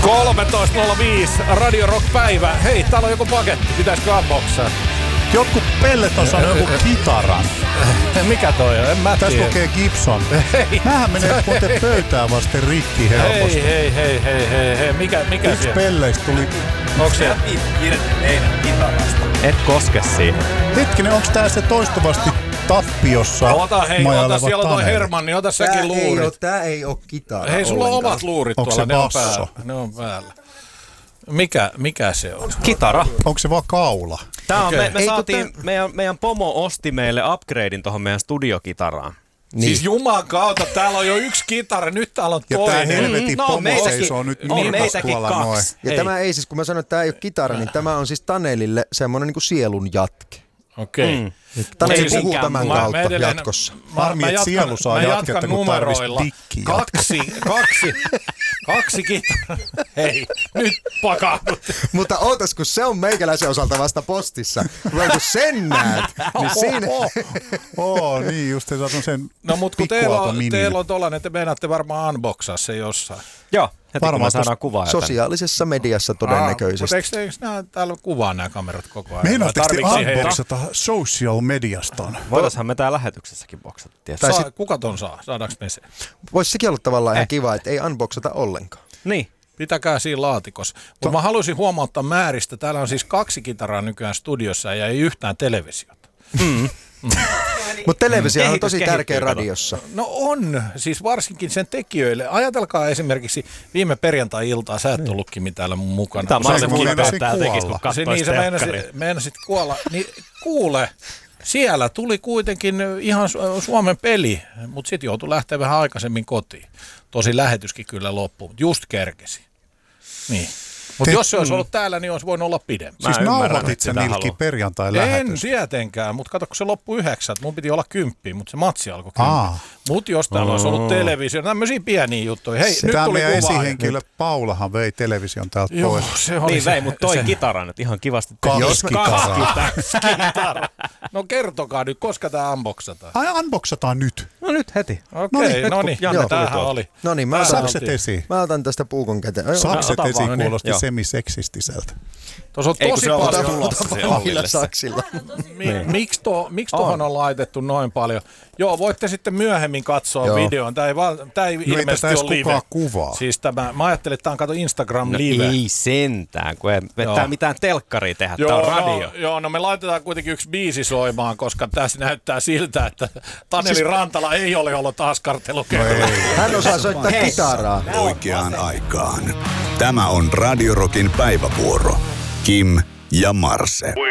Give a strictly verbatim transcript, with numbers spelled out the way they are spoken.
kolmetoista nolla viisi Radio Rock-päivä. Hei, täällä on joku paketti. Pitäisikö unboxaa? Jotkut pellet on saanut joku kitaran. Mikä toi on? En mä Tässä tiedä. lukee Gibson. Hei. Mähän menee muuten pöytään vasten rikki helposti. Hei, hei, hei, hei, hei, hei. Mikä, mikä Yksi siellä? pelleistä tuli... Onks siellä? Et koske siihen. Hetkinen, onks tää se toistuvasti tappiossa Ota, hei, ota, majaileva siellä on toi Taneli? Herman, niin ota Tää säkin ei, luurit. oo, tää ei oo kitara Hei, sulla on ollenkaan. omat luurit Onko tuolla, se ne on basso? päällä. Ne on päällä. Mikä, mikä se on? Kitara. Onko se vaan kaula? Tää on, Okei. me, me Ei, saatiin, tota- meidän, meidän pomo osti meille upgradein tohon meidän studiokitaraan. Niin. Siis juman kautta, täällä on jo yksi kitara, nyt täällä on Ja tää toinen. helvetin Mm, no, pomo meitäkin- seisoo nyt on nurkassa meitäkin tuolla kaksi. noin. Ja Ei. tämä ei siis, kun mä sanoin, että tämä ei ole kitara, niin tämä on siis Tanelille semmoinen niinku sielun jatke. Okei. Mm. Taneli Ei puhuu mikään tämän muu. kautta Mä edelleen- jatkossa. Mä, Harmi, mä et jatkan, sielu saa mä jatketta, jatkan kun tarvis numeroilla. dikki Kaksi, kaksi, kaksi kitaraa. Hei, nyt pakahdut. Mutta ootas, kun se on meikäläisen osalta vasta postissa. Kun sen näet, niin siinä... Oo, niin just se on sen No mut kun teillä pikkuauton on, mini. teillä on tollanen, te meinaatte varmaan unboxaa se jossain. Joo, heti kun Varmaan me saadaan tosta kuvaa. Sosiaalisessa mediassa Aa, todennäköisesti. mutta eikö, eikö nää, täällä kuvaa nämä kamerat koko ajan? Meinaatteko te Tarviiko siihen- unboxata social mediaston? Voitaisiin me tää lähetyksessäkin boksata, tietysti. Saa, kuka ton saa? Saadaanko me se? Voisi sekin olla tavallaan Eh. ihan kiva, että ei unboxata ollenkaan. Niin. Pitäkää siinä laatikossa. Mutta mä haluaisin huomauttaa määristä. Täällä on siis kaksi kitaraa nykyään studiossa ja ei yhtään televisiota. Mutta televisio on Kehitys tosi kehittyy, tärkeä kato. radiossa. No on, siis varsinkin sen tekijöille. Ajatelkaa esimerkiksi viime perjantai-iltaa, sä et ollutkin mitään täällä mun mukana. Mitä Kun mä sä olisin mun olit- kipeä, meinasin tää tekis, kuolla. kun Se, kattois niin sä meinasit, telkkaria. meinasit kuolla. Niin kuule, siellä tuli kuitenkin ihan Su- Suomen peli, mutta sitten joutui lähteä vähän aikaisemmin kotiin. Tosi lähetyskin kyllä loppui, mutta just kerkesi. Niin. Mutta Te- jos se olisi ollut täällä, niin olisi voinut olla pidempi. Mä Siis ymmärrän, nauhoitit että sä sitä Nilkki haluaa. perjantai En lähetys? tietenkään, mutta kato, kun se loppui yhdeksältä, mun piti olla kymppiä, mutta se matsi alkoi Aa. kymppiä. Mutta jos täällä olisi ollut televisio, tämmöisiä pieniä juttuja. Hei, nyt Tämä tuli meidän kuvaa. esihenkilö Paulahan vei television täältä Joo, pois. se oli Niin se, vei, mutta toi se, kitara nyt ihan kivasti. Kaksi kitaraa. kitara. No kertokaa nyt, koska tämä unboxataan. Ai unboxataan nyt. No nyt heti. Okei, nyt no kun niin, Janne tuli tämähän tuolta. oli. No niin, mä otan, Sakset esiin. mä otan tästä puukon käteen. Ai, Sakset ota esiin vaan. kuulosti Joo. semiseksistiseltä. Tuossa on Ei kun tosi se on vasta paljon. tulossa se omilla Ollille se. saksilla. Mi- miksi to, miksi tuohon on laitettu noin paljon? Joo, voitte sitten myöhemmin katsoa Joo. videon. Tämä ei, vaan, tämä ei No ei ilmeisesti tätä edes ole live. kukaan kuvaa. Siis tämä, mä ajattelin, että tämä on kato Instagram No live. ei sentään, kun ei Joo. tää mitään telkkaria tehdä, tää on radio. No, joo, no me laitetaan kuitenkin yksi biisi soimaan, koska tässä näyttää siltä, että Taneli Siis- Rantala ei ole ollut askartelukerralla. Hän osaa soittaa kitaraa. Oikeaan aikaan. Tämä on Radio Rockin päivävuoro. Kim ja Marse.